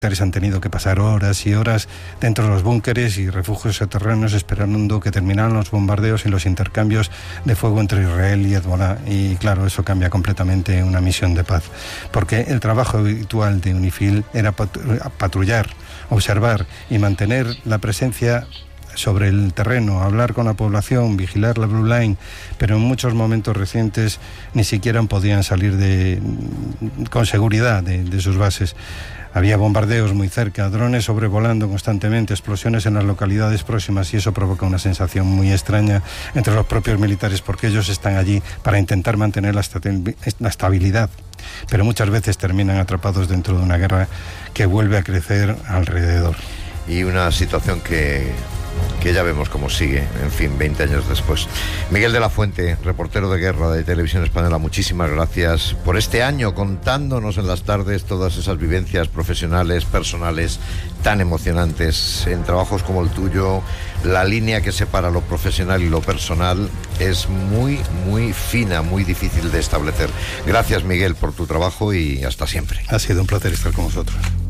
han tenido que pasar horas y horas dentro de los búnkeres y refugios subterráneos esperando que terminaran los bombardeos y los intercambios de fuego entre Israel y Hezbollah. Y claro, eso cambia completamente una misión de paz, porque el trabajo habitual de UNIFIL era patrullar, observar y mantener la presencia sobre el terreno, hablar con la población, vigilar la Blue Line, pero en muchos momentos recientes ni siquiera podían salir con seguridad de sus bases. Había bombardeos muy cerca, drones sobrevolando constantemente, explosiones en las localidades próximas, y eso provoca una sensación muy extraña entre los propios militares, porque ellos están allí para intentar mantener la estabilidad, pero muchas veces terminan atrapados dentro de una guerra que vuelve a crecer alrededor. Y una situación que ya vemos cómo sigue, en fin, 20 años después. Miguel de la Fuente, reportero de guerra de Televisión Española, muchísimas gracias por este año contándonos en las tardes todas esas vivencias profesionales, personales, tan emocionantes. En trabajos como el tuyo, la línea que separa lo profesional y lo personal es muy, muy fina, muy difícil de establecer. Gracias, Miguel, por tu trabajo y hasta siempre. Ha sido un placer estar con vosotros.